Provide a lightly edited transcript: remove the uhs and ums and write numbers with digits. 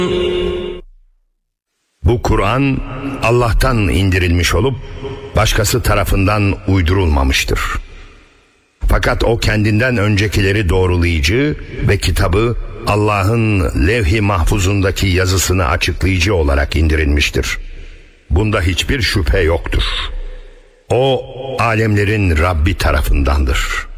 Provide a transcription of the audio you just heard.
Bu Kur'an Allah'tan indirilmiş olup başkası tarafından uydurulmamıştır. Fakat o kendinden öncekileri doğrulayıcı ve kitabı Allah'ın levh-i mahfuzundaki yazısını açıklayıcı olarak indirilmiştir. Bunda hiçbir şüphe yoktur. O alemlerin Rabbi tarafındandır.